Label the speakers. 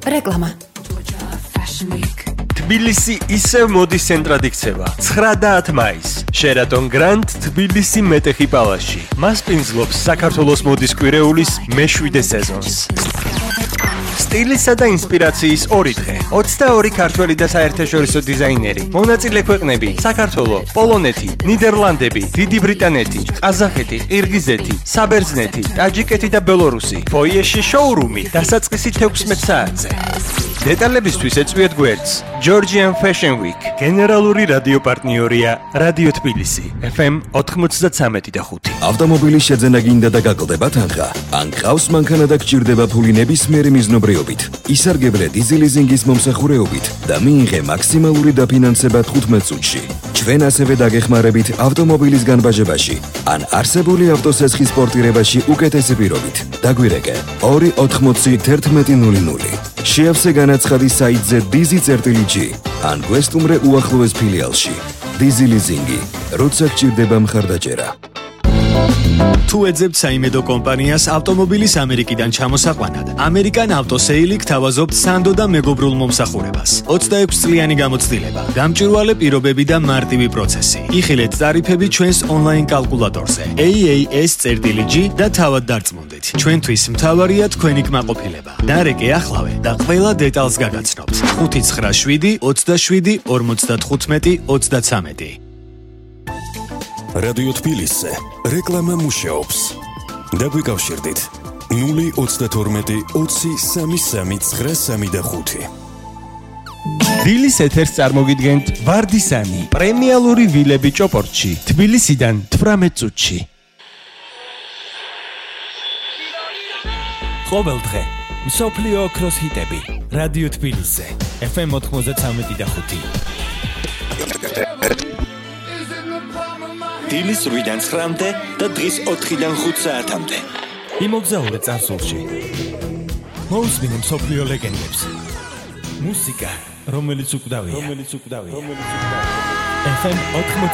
Speaker 1: რეკლამა.
Speaker 2: თბილისი ისევ მოდის ცენტრად იქცევა 9 და 10 მაისს შერატონ გრანდ თბილისი მეტეხი პალასში. მას პინძლობს საქართველოს მოდის კვირეულის მე-7 სეზონს. სტილისა და ინსპირაციის 2 დღე. 22 ქართველი და საერთაშორისო დიზაინერი. მონაწილე ქვეყნები: საქართველო, პოლონეთი, ნიდერლანდები, დიდი ბრიტანეთი, ყაზახეთი, ყირგიზეთი, საბერძნეთი, ტაჯიკეთი და ბელორუსი. ფოიეში შოურუმი დასაწყისი 16 საათზე. დეტალებისთვის ეწვიეთ გვერდს Georgian Fashion Week. გენერალური რადიო პარტნიორია რადიო თბილისი FM 93.5.
Speaker 3: ავტომობილის შეძენა გინდა და გაკლდება თანხა. ან ყავს მანქანა და გჭირდება ფული ნებისმიერი მიზნობრიობით. ისარგებლე დიზელიზინგის მომსახურეობით და მიიღე მაქსიმალური დაფინანსება 15 წუთში. ჩვენ ასევე დაგეხმარებით ავტომობილის განბაჟებაში ან არსებული ავტოსესხის პორტირებაში უკეთესი პირობით. დაგვირეკე 280 შეავსე განაცხადი საიტზე dizi.g ან გვესტუმრე უახლოეს ფილიალში. დიზელიზინგი, როცა გჭირდება მხარდაჭერა.
Speaker 4: თუ ეძებთ საიმედო კომპანიას ავტომობილის ამერიკიდან ჩამოსაყვანად, ამერიკან ავტოსეილი გთავაზობთ სანდო და მეგობრულ მომსახურებას. 26 წლიანი გამოცდილება, გამჭვირვალე პირობები და მარტივი პროცესი. იხილეთ ტარიფები ჩვენს ონლაინ კალკულატორზე AAS.g და თავად დარწმუნდით. ჩვენთვის მთავარია თქვენი კმაყოფილება. დარეკე ახლავე და ყველა დეტალს გაგაცნობთ. 597 27 55 33.
Speaker 5: რადიო თბილისზე რეკლამა მუშაობს. დაგვიკავშირდით 032 20 33 935.
Speaker 2: დილის ეთერს წარმოგიდგენთ ვარდისანი პრემიალური ვილები ჭოპორტში თბილისიდან 18 წუთში.
Speaker 6: ყოველ დღე მსოფლიო ოქროს ჰიტები რადიო თბილისზე FM 93.5.
Speaker 4: დილის 8-დან 9-მდე და დღის 4-დან 5 საათამდე.
Speaker 6: იმოგზაურე წარსულში. მოусმინე მსოფლიო ლეგენდებს. მუსიკა, რომელიც უკვდავია. FM 93.